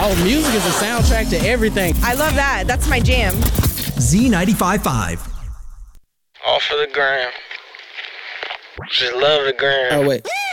Oh, music is a soundtrack to everything. I love that. That's my jam. Z95.5. All for the gram. Just love the gram. Oh, wait.